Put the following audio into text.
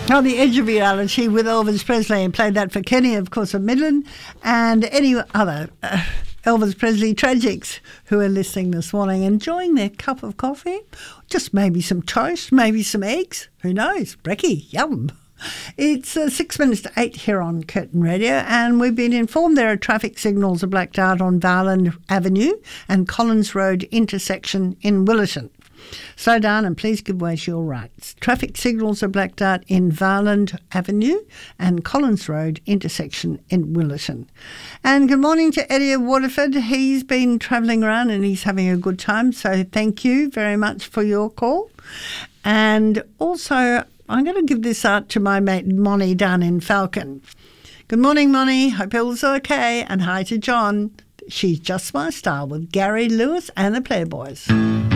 On the Edge of Reality with Elvis Presley, and played that for Kenny, of course, of Midland, and any other Elvis Presley tragics who are listening this morning, enjoying their cup of coffee, just maybe some toast, maybe some eggs, who knows, brekkie, yum. It's 6 minutes to 8 here on Curtin Radio, and we've been informed there are traffic signals are blacked out on Varland Avenue and Collins Road intersection in Willerton. Slow down and please give way to your rights. Traffic signals are blacked out in Varland Avenue and Collins Road intersection in Willerton. And good morning to Eddie of Waterford. He's been travelling around and he's having a good time, so thank you very much for your call. And also, I'm going to give this out to my mate Moni down in Falcon. Good morning, Moni. Hope all's okay. And hi to John. She's Just My Style with Gary Lewis and the Playboys.